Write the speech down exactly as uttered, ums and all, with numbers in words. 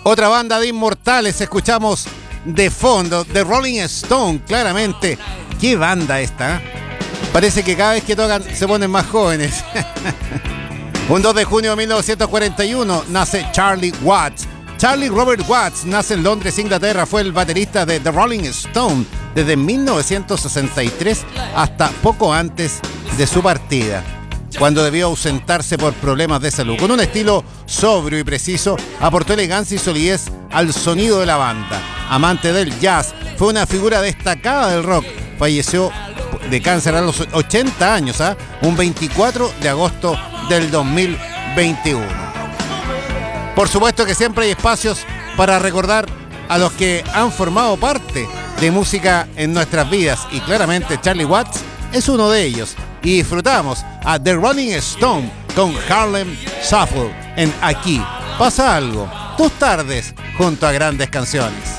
Otra banda de inmortales escuchamos de fondo, The Rolling Stone, claramente. ¿Qué banda esta? Parece que cada vez que tocan se ponen más jóvenes. Un dos de junio de mil novecientos cuarenta y uno nace Charlie Watts. Charlie Robert Watts nace en Londres, Inglaterra. Fue el baterista de The Rolling Stone desde mil novecientos sesenta y tres hasta poco antes de su partida, cuando debió ausentarse por problemas de salud. Con un estilo sobrio y preciso, aportó elegancia y solidez al sonido de la banda. Amante del jazz, fue una figura destacada del rock. Falleció de cáncer a los ochenta años, ¿eh? un veinticuatro de agosto del dos mil veintiuno. Por supuesto que siempre hay espacios para recordar a los que han formado parte de música en nuestras vidas, y claramente Charlie Watts es uno de ellos. Y disfrutamos a The Rolling Stone con Harlem Shuffle en Aquí Pasa Algo, tus tardes junto a grandes canciones.